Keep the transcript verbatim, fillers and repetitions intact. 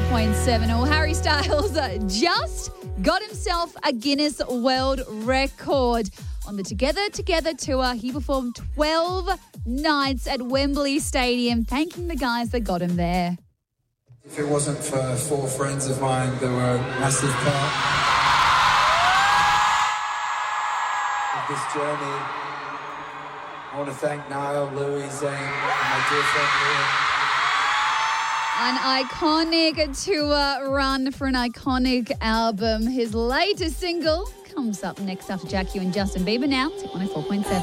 point seven. Well, Harry Styles just got himself a Guinness World Record. On the Together Together tour, he performed twelve nights at Wembley Stadium, thanking the guys that got him there. If it wasn't for four friends of mine that were a massive part of this journey, I want to thank Niall, Louis, Zane, and my dear friend Liam. An iconic tour run for an iconic album. His latest single comes up next after Jack U and Justin Bieber now. It's one oh four point seven.